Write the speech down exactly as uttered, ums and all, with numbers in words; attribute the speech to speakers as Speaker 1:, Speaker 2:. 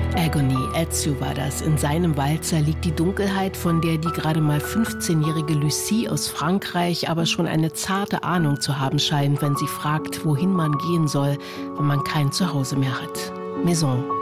Speaker 1: Agony, Ezio war das. In seinem Walzer liegt die Dunkelheit, von der die gerade mal fünfzehnjährige Lucie aus Frankreich aber schon eine zarte Ahnung zu haben scheint, wenn sie fragt, wohin man gehen soll, wenn man kein Zuhause mehr hat. Maison.